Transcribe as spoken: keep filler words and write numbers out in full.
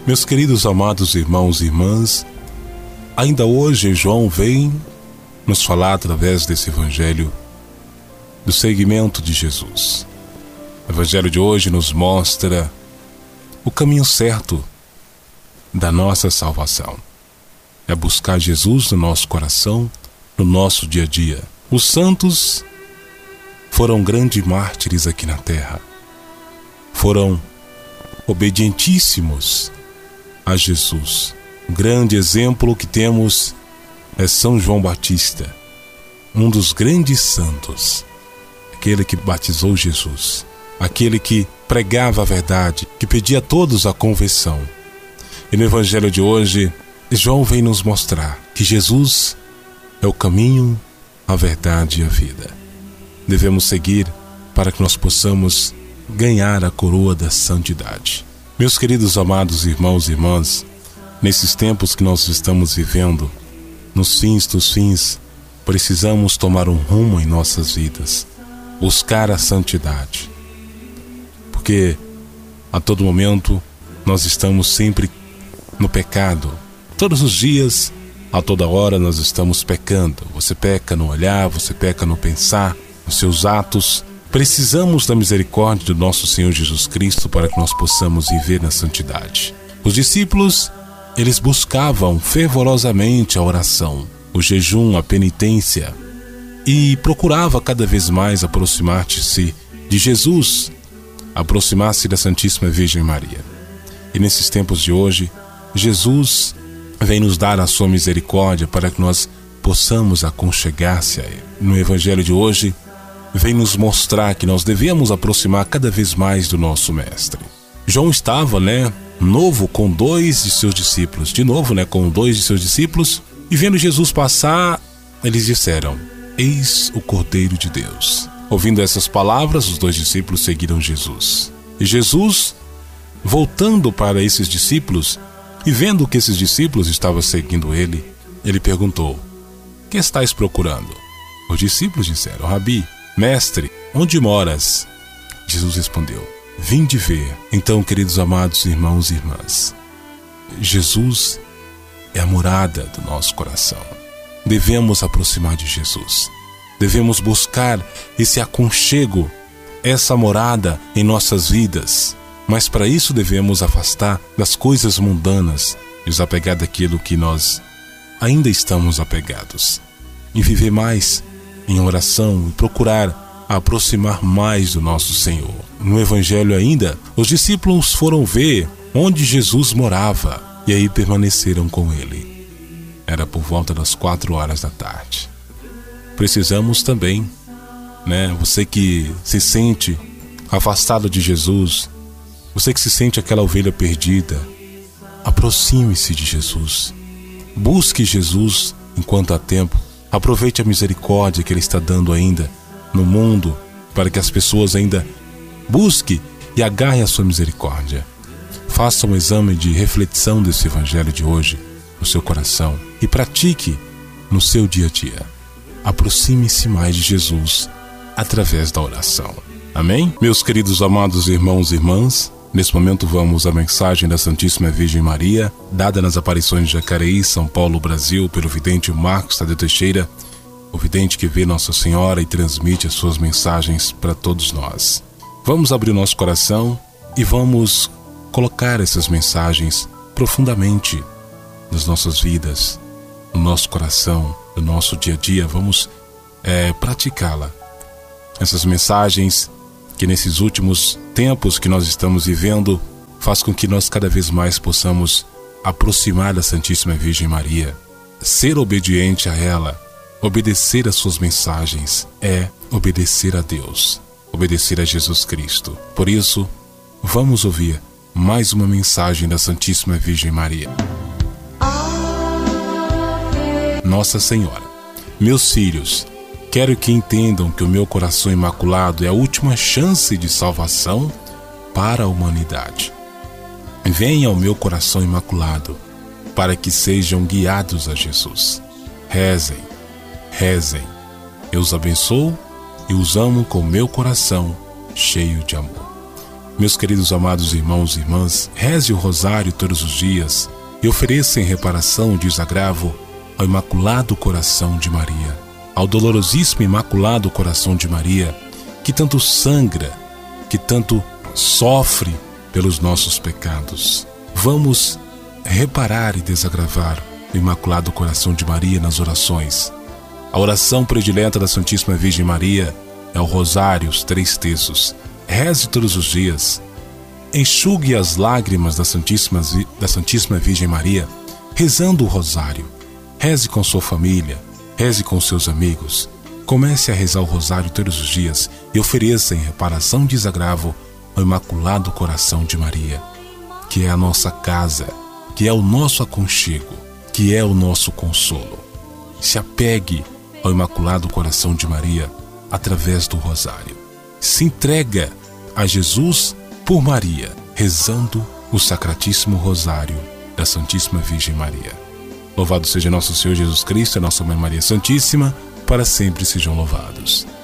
Meus queridos amados irmãos e irmãs, ainda hoje João vem nos falar através desse evangelho do seguimento de Jesus. O evangelho de hoje nos mostra o caminho certo da nossa salvação. É buscar Jesus no nosso coração, no nosso dia a dia. Os santos foram grandes mártires aqui na terra. Foram obedientíssimos a Jesus. Um grande exemplo que temos é São João Batista, um dos grandes santos, aquele que batizou Jesus, aquele que pregava a verdade, que pedia a todos a conversão. E no evangelho de hoje, João vem nos mostrar que Jesus é o caminho, a verdade e a vida. Devemos seguir para que nós possamos ganhar a coroa da santidade. Meus queridos amados irmãos e irmãs, nesses tempos que nós estamos vivendo, nos fins dos fins, precisamos tomar um rumo em nossas vidas, buscar a santidade. Porque a todo momento nós estamos sempre no pecado. Todos os dias, a toda hora nós estamos pecando. Você peca no olhar, você peca no pensar, nos seus atos. Precisamos da misericórdia do nosso Senhor Jesus Cristo para que nós possamos viver na santidade. Os discípulos, eles buscavam fervorosamente a oração, o jejum, a penitência, e procurava cada vez mais aproximar-se de Jesus, aproximar-se da Santíssima Virgem Maria. E nesses tempos de hoje, Jesus vem nos dar a sua misericórdia para que nós possamos aconchegar-se a Ele. No Evangelho de hoje, vem nos mostrar que nós devemos aproximar cada vez mais do nosso Mestre. João estava, né, novo com dois de seus discípulos, de novo, né, com dois de seus discípulos, e vendo Jesus passar, eles disseram: eis o Cordeiro de Deus. Ouvindo essas palavras, os dois discípulos seguiram Jesus. E Jesus, voltando para esses discípulos, e vendo que esses discípulos estavam seguindo ele, ele perguntou: que estáis procurando? Os discípulos disseram: Rabi, mestre, onde moras? Jesus respondeu: vim de ver. Então, queridos amados irmãos e irmãs, Jesus é a morada do nosso coração. Devemos aproximar de Jesus. Devemos buscar esse aconchego, essa morada em nossas vidas. Mas para isso devemos afastar das coisas mundanas, desapegar daquilo que nós ainda estamos apegados, e viver mais em oração e procurar aproximar mais do nosso Senhor. No Evangelho ainda, os discípulos foram ver onde Jesus morava e aí permaneceram com ele. Era por volta das quatro horas da tarde. Precisamos também, né, você que se sente afastado de Jesus, você que se sente aquela ovelha perdida, aproxime-se de Jesus. Busque Jesus enquanto há tempo. Aproveite a misericórdia que Ele está dando ainda no mundo, para que as pessoas ainda busquem e agarrem a sua misericórdia. Faça um exame de reflexão desse evangelho de hoje no seu coração e pratique no seu dia a dia. Aproxime-se mais de Jesus através da oração. Amém? Meus queridos amados irmãos e irmãs, nesse momento vamos à mensagem da Santíssima Virgem Maria, dada nas aparições de Jacareí, São Paulo, Brasil, pelo vidente Marcos Tadeu Teixeira, o vidente que vê Nossa Senhora e transmite as suas mensagens para todos nós. Vamos abrir o nosso coração e vamos colocar essas mensagens profundamente nas nossas vidas, no nosso coração, no nosso dia a dia. Vamos é, praticá-la. Essas mensagens que nesses últimos tempos que nós estamos vivendo faz com que nós cada vez mais possamos aproximar da Santíssima Virgem Maria, ser obediente a ela. Obedecer às suas mensagens é obedecer a Deus, obedecer a Jesus Cristo. Por isso, vamos ouvir mais uma mensagem da Santíssima Virgem Maria. Nossa Senhora, meus filhos, quero que entendam que o meu coração imaculado é a última chance de salvação para a humanidade. Venham ao meu coração imaculado para que sejam guiados a Jesus. Rezem, rezem. Eu os abençoo e os amo com meu coração cheio de amor. Meus queridos amados irmãos e irmãs, reze o rosário todos os dias e ofereça em reparação o desagravo ao Imaculado Coração de Maria, ao dolorosíssimo Imaculado Coração de Maria, que tanto sangra, que tanto sofre pelos nossos pecados. Vamos reparar e desagravar o Imaculado Coração de Maria nas orações. A oração predileta da Santíssima Virgem Maria é o rosário, os três terços. Reze todos os dias. Enxugue as lágrimas da Santíssima, da Santíssima Virgem Maria, rezando o rosário. Reze com sua família, reze com seus amigos. Comece a rezar o rosário todos os dias e ofereça em reparação e desagravo ao Imaculado Coração de Maria, que é a nossa casa, que é o nosso aconchego, que é o nosso consolo. Se apegue ao Imaculado Coração de Maria através do rosário. Se entrega a Jesus por Maria, rezando o Sacratíssimo Rosário da Santíssima Virgem Maria. Louvado seja nosso Senhor Jesus Cristo e nossa Mãe Maria Santíssima, para sempre sejam louvados.